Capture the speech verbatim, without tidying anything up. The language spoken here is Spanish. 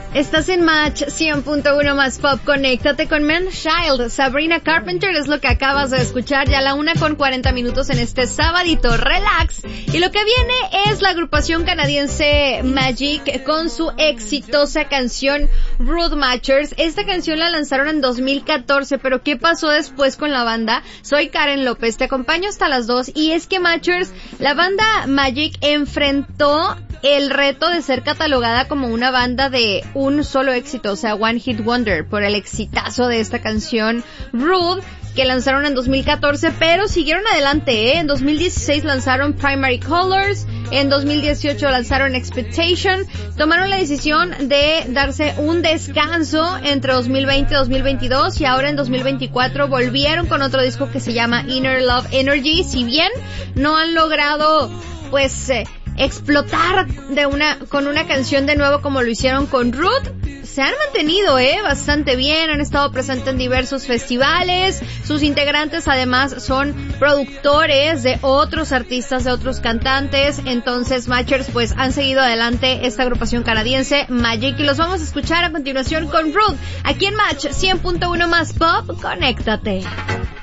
Estás en Match cien punto uno más Pop. Conéctate con Man's Child. Sabrina Carpenter es lo que acabas de escuchar, ya a la una con cuarenta minutos en este sabadito relax. Y lo que viene es la agrupación canadiense Magic con su exitosa canción Rude Matchers. Esta canción la lanzaron en dos mil catorce, pero ¿qué pasó después con la banda? Soy Karen López, te acompaño hasta las dos. Y es que Matchers, la banda Magic enfrentó el reto de ser catalogada como una banda de un solo éxito, o sea, One Hit Wonder, por el exitazo de esta canción Rude, que lanzaron en dos mil catorce, pero siguieron adelante, ¿eh? En dos mil dieciséis lanzaron Primary Colors, en dos mil dieciocho lanzaron Expectation, tomaron la decisión de darse un descanso entre dos mil veinte y dos mil veintidós, y ahora en dos mil veinticuatro volvieron con otro disco que se llama Inner Love Energy. Si bien no han logrado, pues, eh, explotar de una con una canción de nuevo como lo hicieron con Rude, se han mantenido eh bastante bien, han estado presentes en diversos festivales. Sus integrantes además son productores de otros artistas, de otros cantantes. Entonces Matchers pues han seguido adelante, esta agrupación canadiense Magic, y los vamos a escuchar a continuación con Rude aquí en Match cien punto uno más Pop. Conéctate.